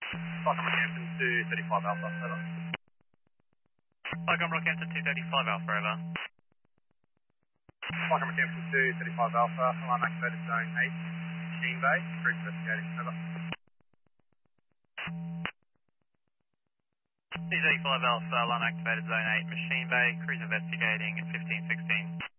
Welcome Rockhampton to 35 Alpha, over. Welcome Rockhampton 235 Alpha, over. Welcome Rockhampton to 35 Alpha, alarm activated zone 8, Machine Bay, crew investigating, over. 235 Alpha, alarm activated zone 8, Machine Bay, cruise investigating at 1516.